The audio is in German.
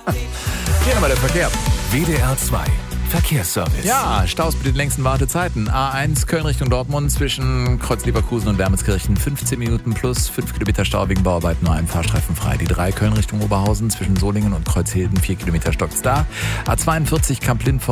Hier nochmal der Verkehr. WDR 2 Verkehrsservice. Ja, Staus mit den längsten Wartezeiten. A1 Köln Richtung Dortmund zwischen Kreuz Leverkusen und Wermelskirchen 15 Minuten plus 5 Kilometer Stau wegen Bauarbeiten, nur ein Fahrstreifen frei. Die 3 Köln Richtung Oberhausen zwischen Solingen und Kreuzhilden 4 Kilometer stockt's da. A42 Kamp-Lindfort